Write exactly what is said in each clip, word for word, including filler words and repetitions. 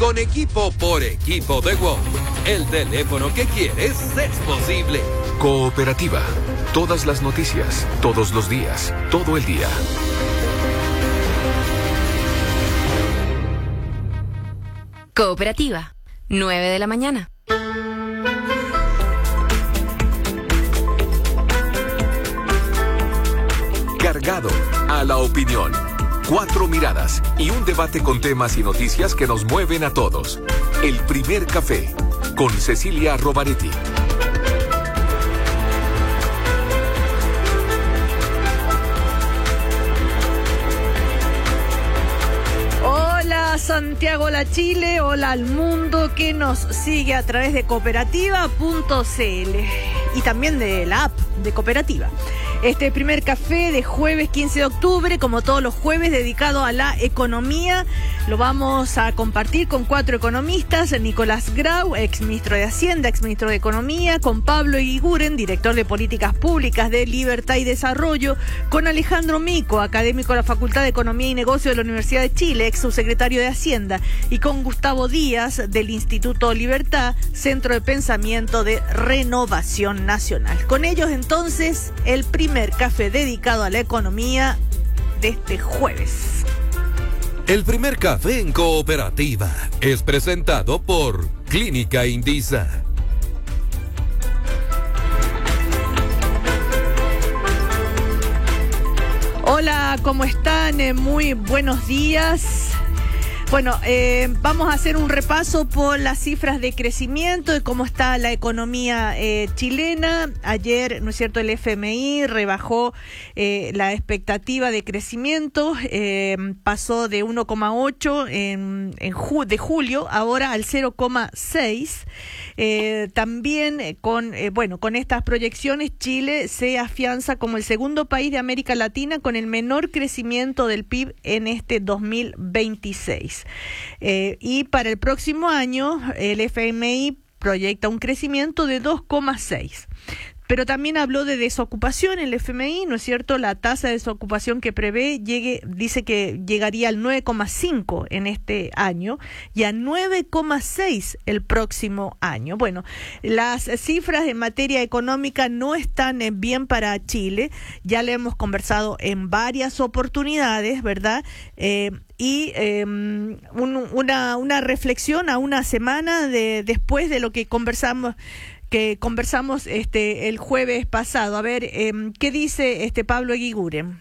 con equipo por equipo de WOM. El teléfono que quieres es posible. Cooperativa. Todas las noticias, todos los días, todo el día. Cooperativa. nueve de la mañana. Cargado a la opinión. Cuatro miradas y un debate con temas y noticias que nos mueven a todos. El primer café con Cecilia Rovaretti. Hola Santiago, hola Chile, hola al mundo que nos sigue a través de cooperativa punto c l y también de la app de Cooperativa. Este primer café de jueves quince de octubre, como todos los jueves, dedicado a la economía. Lo vamos a compartir con cuatro economistas: Nicolás Grau, exministro de Hacienda, exministro de Economía; con Pablo Eguiguren, director de Políticas Públicas de Libertad y Desarrollo; con Alejandro Mico, académico de la Facultad de Economía y Negocio de la Universidad de Chile, ex subsecretario de Hacienda; y con Gustavo Díaz, del Instituto Libertad, Centro de Pensamiento de Renovación Nacional. Con ellos, entonces, el primer café dedicado a la economía de este jueves. El primer café en Cooperativa es presentado por Clínica Indisa. Hola, ¿cómo están? Eh, muy buenos días. Bueno, eh, vamos a hacer un repaso por las cifras de crecimiento, de cómo está la economía eh, chilena. Ayer, ¿no es cierto?, el F M I rebajó eh, la expectativa de crecimiento, eh, pasó de uno coma ocho en, en ju- de julio, ahora al cero coma seis. Eh, también eh, con eh, bueno con estas proyecciones, Chile se afianza como el segundo país de América Latina con el menor crecimiento del P I B en este dos mil veintiséis. Eh, y para el próximo año, el F M I proyecta un crecimiento de dos coma seis. Pero también habló de desocupación el F M I, ¿no es cierto? La tasa de desocupación que prevé llegue, dice que llegaría al nueve coma cinco en este año y a nueve coma seis el próximo año. Bueno, las cifras en materia económica no están bien para Chile, ya le hemos conversado en varias oportunidades, ¿verdad? Eh, y eh, un, una, una reflexión a una semana de después de lo que conversamos que conversamos este el jueves pasado. A ver, eh, ¿qué dice este Pablo Eguiguren?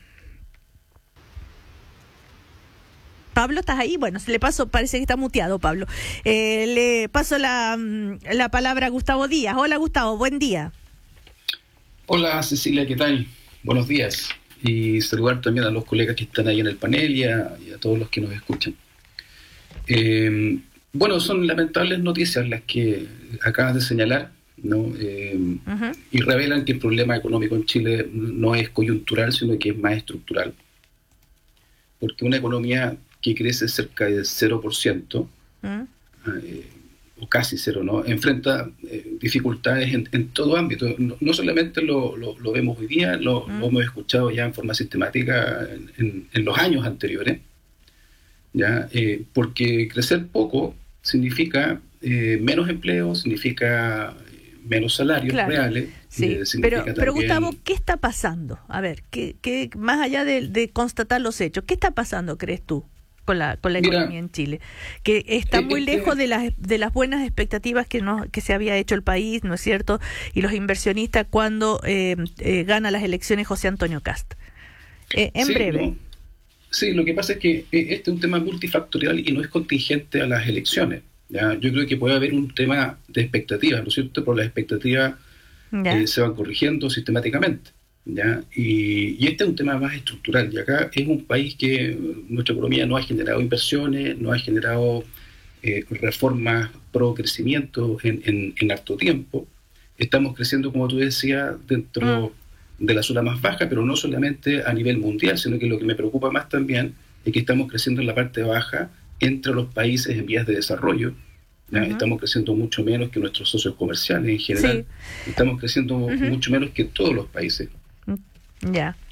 Pablo, ¿estás ahí? Bueno, se le paso, parece que está muteado, Pablo. Eh, le paso la, la palabra a Gustavo Díaz. Hola, Gustavo, buen día. Hola, Cecilia, ¿qué tal? Buenos días. Y saludar también a los colegas que están ahí en el panel y a, y a todos los que nos escuchan. Eh, bueno, son lamentables noticias las que acabas de señalar, ¿no? Eh, uh-huh. Y revelan que el problema económico en Chile no es coyuntural, sino que es más estructural. Porque una economía que crece cerca del cero por ciento, uh-huh. eh, o casi cero, ¿no?, enfrenta eh, dificultades en, en todo ámbito. No, no solamente lo, lo, lo vemos hoy día, lo, uh-huh. lo hemos escuchado ya en forma sistemática en, en, en los años anteriores, ¿ya? Eh, porque crecer poco significa eh, menos empleo, significa menos salarios, claro, reales. Sí, eh, pero, también... pero Gustavo, ¿qué está pasando? A ver, ¿qué, qué, más allá de, de constatar los hechos, ¿qué está pasando, crees tú, con la con la Mira, economía en Chile? Que está eh, muy eh, lejos de las de las buenas expectativas que no que se había hecho el país, ¿no es cierto? Y los inversionistas cuando eh, eh, gana las elecciones José Antonio Kast. Eh, en sí, breve. No, sí, lo que pasa es que eh, este es un tema multifactorial y no es contingente a las elecciones. ¿Ya? Yo creo que puede haber un tema de expectativas, ¿no es cierto? Pero las expectativas eh, se van corrigiendo sistemáticamente, ¿ya? Y, y este es un tema más estructural. Y acá es un país que nuestra economía no ha generado inversiones, no ha generado eh, reformas pro crecimiento en, en, en harto tiempo. Estamos creciendo, como tú decías, dentro mm. de la zona más baja, pero no solamente a nivel mundial, sino que lo que me preocupa más también es que estamos creciendo en la parte baja entre los países en vías de desarrollo. ¿Ya? Uh-huh. Estamos creciendo mucho menos que nuestros socios comerciales en general. Sí. Estamos creciendo uh-huh. mucho menos que todos los países. Ya.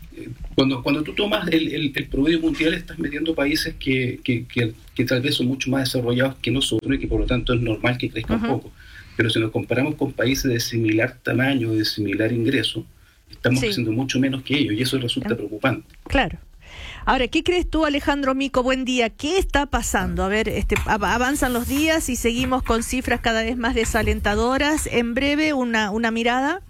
cuando, cuando tú tomas el, el, el promedio mundial, estás metiendo países que, que, que, que tal vez son mucho más desarrollados que nosotros y que por lo tanto es normal que crezcan uh-huh. poco. Pero si nos comparamos con países de similar tamaño, de similar ingreso, estamos sí. creciendo mucho menos que ellos y eso resulta preocupante. Claro. Ahora, ¿qué crees tú, Alejandro Mico? Buen día. ¿Qué está pasando? A ver, este, avanzan los días y seguimos con cifras cada vez más desalentadoras. En breve, una, una mirada.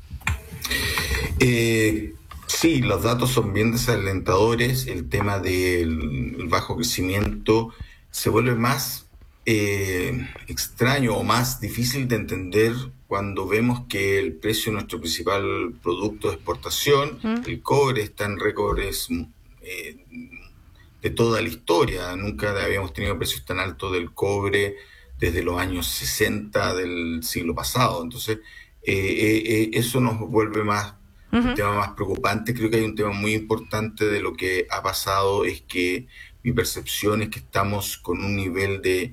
Eh, sí, los datos son bien desalentadores. El tema del bajo crecimiento se vuelve más eh, extraño o más difícil de entender cuando vemos que el precio de nuestro principal producto de exportación, ¿Mm? el cobre, está en récords eh, de toda la historia. Nunca habíamos tenido precios tan altos del cobre desde los años sesenta del siglo pasado. Entonces, eh, eh, eso nos vuelve más uh-huh. un tema más preocupante. Creo que hay un tema muy importante de lo que ha pasado, es que mi percepción es que estamos con un nivel de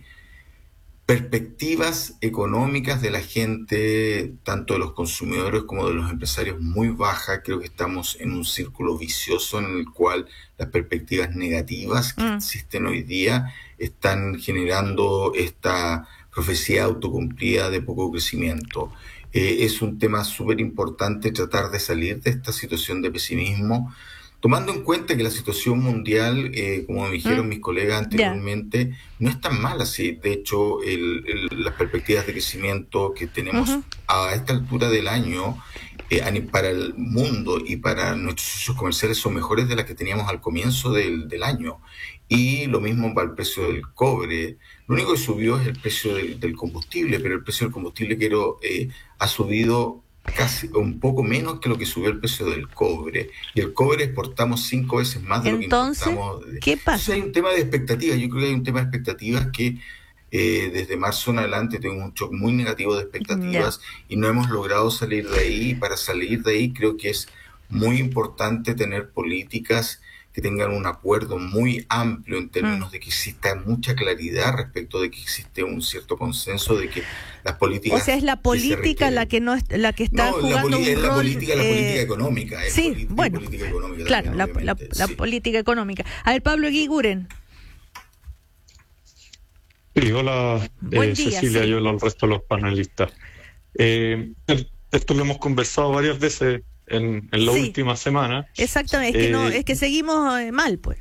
perspectivas económicas de la gente, tanto de los consumidores como de los empresarios, muy baja. Creo que estamos en un círculo vicioso en el cual las perspectivas negativas que mm. existen hoy día están generando esta profecía autocumplida de poco crecimiento. Eh, es un tema súper importante tratar de salir de esta situación de pesimismo, tomando en cuenta que la situación mundial, eh, como me dijeron ¿Mm? mis colegas anteriormente, yeah. no es tan mala así. De hecho, el, el, las perspectivas de crecimiento que tenemos uh-huh. a esta altura del año eh, para el mundo y para nuestros socios comerciales son mejores de las que teníamos al comienzo del, del año. Y lo mismo para el precio del cobre. Lo único que subió es el precio del, del combustible, pero el precio del combustible quiero, eh, ha subido casi un poco menos que lo que subió el precio del cobre. Y el cobre exportamos cinco veces más de Entonces, lo que importamos. ¿qué pasa? Entonces hay un tema de expectativas. Yo creo que hay un tema de expectativas que eh, desde marzo en adelante tengo un shock muy negativo de expectativas yeah. y no hemos logrado salir de ahí. Para salir de ahí creo que es muy importante tener políticas que tengan un acuerdo muy amplio en términos mm. de que exista mucha claridad respecto de que existe un cierto consenso de que las políticas... O sea, es la política que la que no es, la que está no, jugando la un es rol... la política, eh, la política económica. Es sí, política, bueno, política económica claro, también, la, la, la sí. política económica. A ver, Pablo Eguiguren. Sí, hola eh, día, Cecilia, sí. yo y el resto de los panelistas. Eh, esto lo hemos conversado varias veces en, en la sí, última semana. Exactamente, es que, eh, no, es que seguimos eh, mal, pues.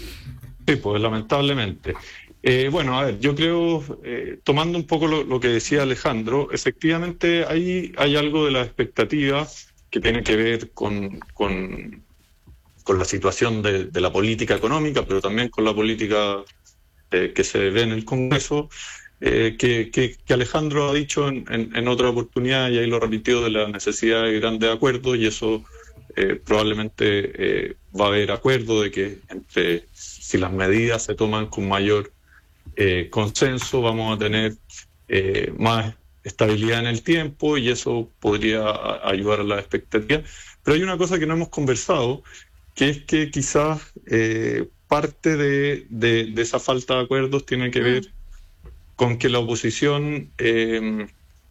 Sí, pues lamentablemente. Eh, bueno, a ver, yo creo, eh, tomando un poco lo, lo que decía Alejandro, efectivamente hay, hay algo de la expectativa que tiene que ver con, con, con la situación de, de la política económica, pero también con la política eh, que se ve en el Congreso, eh, que, que, que Alejandro ha dicho en, en, en otra oportunidad, y ahí lo repitió, de la necesidad de grandes acuerdos, y eso eh, probablemente eh, va a haber acuerdo de que entre... si las medidas se toman con mayor eh, consenso, vamos a tener eh, más estabilidad en el tiempo y eso podría a, ayudar a la expectativa. Pero hay una cosa que no hemos conversado, que es que quizás eh, parte de, de, de esa falta de acuerdos tiene que ver con que la oposición eh,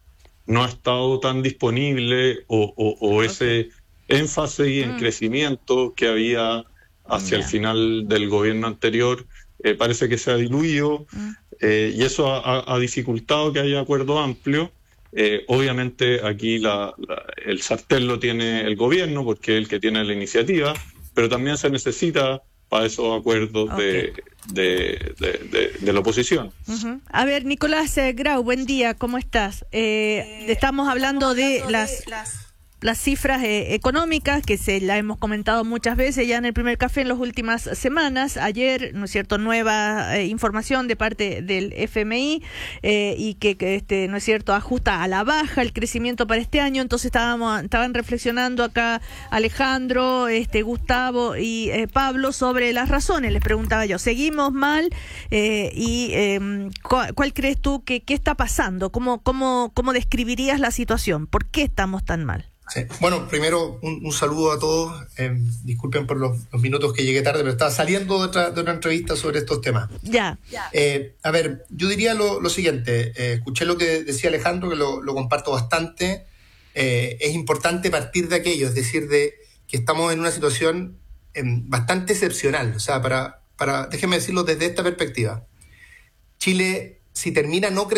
no ha estado tan disponible o, o, o ese énfasis en crecimiento que había hacia yeah. el final del gobierno anterior, eh, parece que se ha diluido, mm. eh, y eso ha, ha dificultado que haya acuerdo amplio. Eh, obviamente aquí la, la, el sartén lo tiene el gobierno, porque es el que tiene la iniciativa, pero también se necesita para esos acuerdos okay. de, de, de, de, de la oposición. Uh-huh. A ver, Nicolás eh, Grau, buen día, ¿cómo estás? Eh, estamos hablando de las... las cifras eh, económicas que se la hemos comentado muchas veces ya en el primer café en las últimas semanas. Ayer, ¿no es cierto?, nueva eh, información de parte del F M I eh, y que, que este, ¿no es cierto?, ajusta a la baja el crecimiento para este año. Entonces estábamos estaban reflexionando acá Alejandro, este Gustavo y eh, Pablo sobre las razones. Les preguntaba yo, ¿seguimos mal? Eh, y eh, ¿cuál, ¿cuál crees tú que qué está pasando? ¿Cómo, cómo, cómo describirías la situación? ¿Por qué estamos tan mal? Sí. Bueno, primero un, un saludo a todos. Eh, disculpen por los, los minutos que llegué tarde, pero estaba saliendo de otra, de una entrevista sobre estos temas. Ya. Eh, a ver, yo diría lo, lo siguiente. Eh, escuché lo que decía Alejandro, que lo, lo comparto bastante. Eh, es importante partir de aquello, es decir, de que estamos en una situación eh, bastante excepcional. O sea, para, para, déjeme decirlo desde esta perspectiva. Chile, si termina no creciendo,